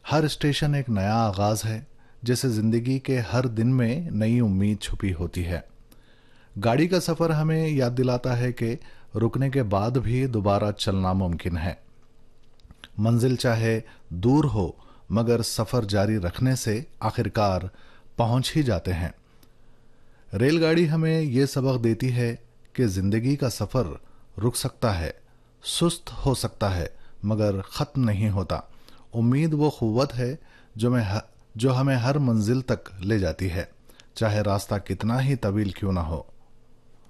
हर station एक नया आगाज है, जैसे जिंदगी के हर दिन में नई उम्मीद छुपी होती है। गाड़ी का सफर हमें याद दिलाता है कि रुकने के बाद भी दोबारा चलना मुमकिन है। मंजिल चाहे दूर हो, मगर सफर जारी रखने से आखिरकार पहुंच ही जाते हैं। रेलगाड़ी हमें ये सबक देती है कि जिंदगी का सफर रुक सकता है, सुस्त हो सकता है, मगर खत्म नहीं होता। उम्मीद वो क़ुव्वत है जो हमें हर मंजिल तक ले जाती है, चाहे रास्ता कितना ही तवील क्यों ना हो।